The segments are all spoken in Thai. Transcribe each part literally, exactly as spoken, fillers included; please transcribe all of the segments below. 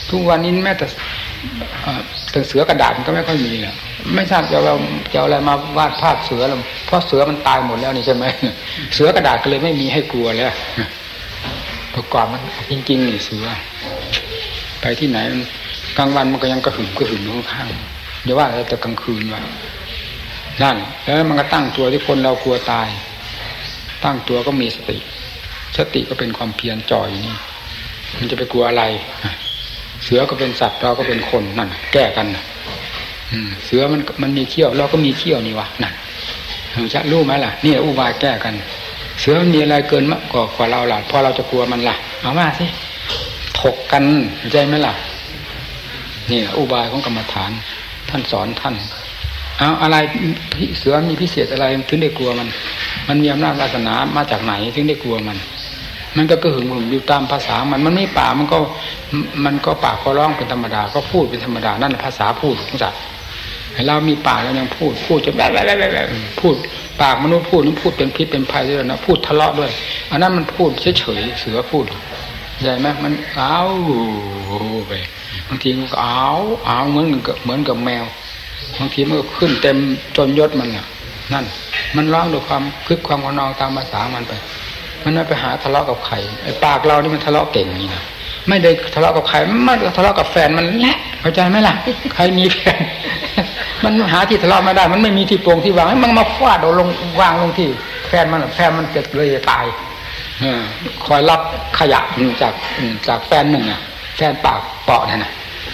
ทุกวันนี้แม้แต่แต่เสือกระดาษมันก็ไม่ค่อยมีแล้วไม่ทราบจะเราจะอะไรมาวาดภาพเสือหรอเพราะเสือมันตายหมดแล้วนี่ใช่ไหมเสือกระดาษก็เลยไม่มีให้กลัวแล้วประกอบมันจริงๆนี่เสือไปที่ไหนกลางวันมันก็ยังกระหึ่มกระหึ่มอยู่ข้างๆเดี๋ยวว่าแต่กลางคืนว่านั่นแล้วมันก็ตั้งตัวที่คนเรากลัวตายตั้งตัวก็มีสติสติก็เป็นความเพียรจ่อยนี่มันจะไปกลัวอะไรเสือก็เป็นสัตว์เราก็เป็นคนนั่นแก้กันเสือมันมันมีเขี้ยวเราก็มีเขี้ยวนี่วะนั่นจะรู้ไหมล่ะนี่อุบายแก้กันเสือมันมีอะไรเกินมากกว่าเราล่ะพอเราจะกลัวมันล่ะเอามาสิถกกันใจไหมล่ะนี่อุบายของกรรมฐานท่านสอนท่านเอาอะไรเสือมีพิเศษอะไรถึงได้กลัวมันมันมีอำนาจวาสนามาจากไหนถึงได้กลัวมันมันก็กระหึ่มหึ่มอยู่ตามภาษามันมันไม่ป่ามันก็มันก็ปากก็ร้องเป็นธรรมดาก็พูดเป็นธรรมดานั่นภาษาพูดของสัตว์เรามีปากแล้วยังพูดพูดจะแบบแบบแบบแบบพูดปากมนุษย์พูดนั้นพูดเป็นพิษเป็นภัยด้วยนะพูดทะเลาะด้วยอันนั้นมันพูดเฉยๆเสือพูดใหญ่ไหมมันอ้าวไปบางทีมันก็อ้าวอ้าวเหมือนกับเหมือนกับแมวบางทีมันก็ขึ้นเต็มจนยศมันน่ะนั่นมันร้องด้วยความคึกความขนองตามภาษามันไปมันไม่ไปหาทะเลาะกับใครไอ้ปากเรานี่มันทะเลาะเก่งนี่นะไม่ได้ทะเลาะกับใครมันทะเลาะกับแฟนมันแหละเข้าใจไหมล่ะใครมีแฟนมันหาที่ทะเลาะไม่ได้มันไม่มีที่โปร่งที่วางมันมาฟาดเอาลงวางลงที่แฟนมันแฟนมันจะเลยตายคอยรับขยะจากจากแฟนหนึ่งอ่ะแฟนปากเปาะนั่นน่ะ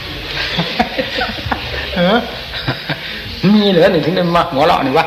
เออมีเหลือหนึ่งถึงได้มาหัวเราะหนึ่งวะ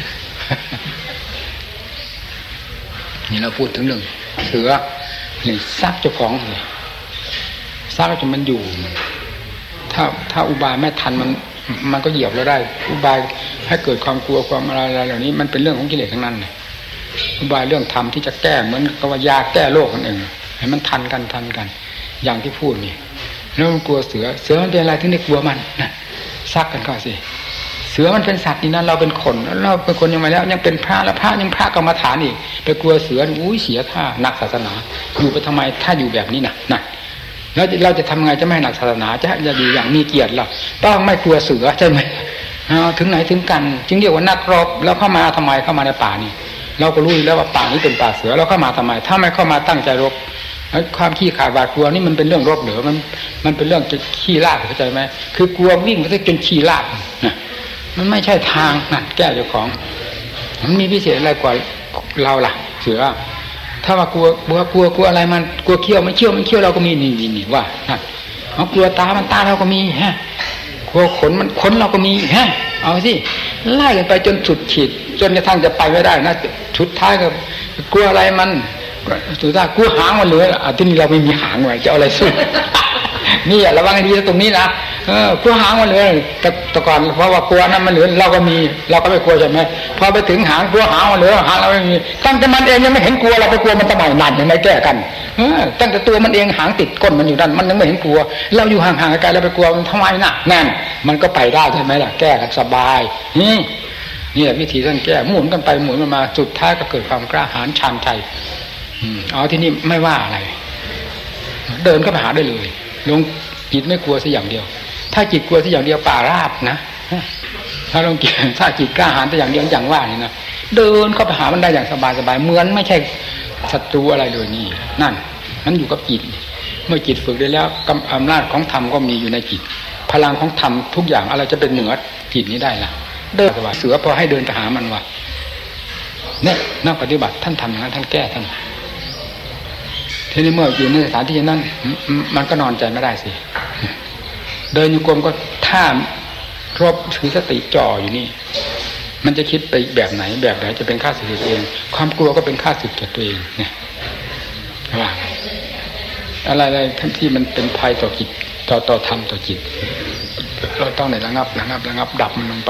นี่เราพูดถึงเรื่องเสือนี่ซักเจ้าของเลยซักจนมันอยู่ถ้าถ้าอุบายไม่ทันมันมันก็เหยียบเราได้อุบายให้เกิดความกลัวความอะไรอะไรเหล่านี้มันเป็นเรื่องของกิเลสทั้งนั้นเลยอุบายเรื่องธรรมที่จะแก้เหมือนกับว่ายาแก้โรคนั่นเองให้มันทันกันทันกันอย่างที่พูดนี่แล้วมันกลัวเสือเสือมันเป็นอะไรถึงได้กลัวมันนะซักกันก่อนสิเสือมันเป็นสัตว์นี่นั้นเราเป็นคนแล้วเราเป็นคนยังไงแล้วยังเป็นพระแล้วพระยังพระกรรมฐานอีกไปกลัวเสืออุ้ยเสียท่านักศาสนาอยู่ไปทำไมถ้าอยู่แบบนี้นะนะแล้วเราจะทำไงจะไม่ให้หนักศาสนาจะจะดีอย่างมีเกียรติเราต้องไม่กลัวเสือใช่ไหมถึงไหนถึงกันจึงเรียกว่านักรบแล้วเข้ามาทำไมเข้ามาในป่านี่เราก็รู้แล้วว่าป่านี้เป็นป่าเสือเราเข้ามาทำไมถ้าไม่เข้ามาตั้งใจรบความขี้ขาดหวาดกลัวนี่มันเป็นเรื่องรบหรือมันมันเป็นเรื่องจะขี้ลาดเข้าใจไหมคือกลัววิ่งไปจนขี้ลาดนะมันไม่ใช่ทางนั่นแก้เจ้าของมันมีพิเศษอะไรกว่าเราล่ะเสือถ้าว่ากลัวกลัวกลัวกลัวอะไรมันกลัวเขี้ยวไม่เขี้ยวไม่เขี้ยวเราก็มีนี่นี่นี่ว่าเอากลัวตามันตาเราก็มีฮะกลัวขนมันขนเราก็มีฮะเอาสิไล่กันไปจนสุดขีดจนกระทั่งจะไปไม่ได้นะชุดท้ายก็กลัวอะไรมันสุดท้ายกลัวหางมันเลยอ่ะที่นี่เราไม่มีหางไว้จะเอาอะไรสู้นี่ระวังให้ดีตรงนี้นะเออกลัวหางมันเลยแต่แต่ก่อนเพราะว่ากลัวนั้นมันเหลือเราก็มีเราก็ไม่กลัวใช่ไหมพอไปถึงหางกลัวหางมันเหลือหางเราไม่มีตั้งแต่มันเองยังไม่เห็นกลัวเราไปกลัวมันทำไมนั่นยังไงแก้กันเออตั้งแต่ตัวมันเองหางติดก้นมันอยู่ด้านมันยังไม่เห็นกลัวเราอยู่ห่างๆไกลๆเราไปกลัวมันทำไมน่ะนั่นมันก็ไปได้ใช่ไหมล่ะแก้กันสบายนี่นี่แหละวิธีท่านแก้หมุนกันไปหมุนมาสุดท้ายก็เกิดความกล้าหาญชาญชัยเอาที่นี่ไม่ว่าอะไรเดินก็ไปหาได้เลยลงจิตไม่กลัวสักอย่างเดียวถ้าจิตกลัวสักอย่างเดียวป่าราบนะถ้าลงจิตถ้าจิตกล้าหาญสักอย่างเดียวอย่างว่านี่นะเดินเข้าไปหามันได้อย่างสบายสบายเหมือนไม่ใช่ศัตรูอะไรเลยนี่นั่นมันอยู่กับจิตเมื่อจิตฝึกได้แล้วอำนาจของธรรมก็มีอยู่ในจิตพลังของธรรมทุกอย่างอะไรจะเป็นเหนือจิตนี้ได้ล่ะเดินว่าเสือพอให้เดินไปหามันว่ะเนี่ยนักปฏิบัติท่านทำอย่างนั้นท่านแก้ท่านทีนี้เมื่ออยู่ในสถานที่นั้นมันก็นอนใจไม่ได้สิเดินอยู่กรมก็ท่าครบถือสติจ่ออยู่นี่มันจะคิดไปแบบไหนแบบไหนจะเป็นข้าศึกตัวเองความกลัวก็เป็นข้าศึกแก่ตัวเองเนี่ยว่าอะไรๆทั้งที่มันเป็นภัยต่อจิตต่อต่อธรรมต่อจิตเราต้องในระงับระงับระงับดับมันลงไป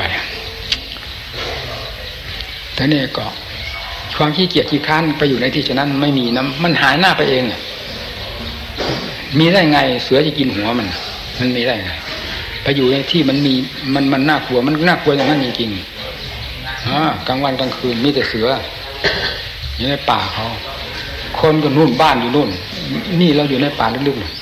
ทีนี้ก็ความขี้เกียจขี้ค้านไปอยู่ในที่ฉะนั้นไม่มีนะมันหายหน้าไปเองมีได้ไงเสือจะกินหัวมันมันมีได้ไงไปอยู่ในที่มันมีมันมันน่ากลัวมันน่ากลัวอย่างนั้นจริงๆอ่ากลางวันกลางคืนมีแต่เสืออยู่ในป่าเขาคนก็นู่นบ้านอยู่นู่นนี่เราอยู่ในป่าลึกๆ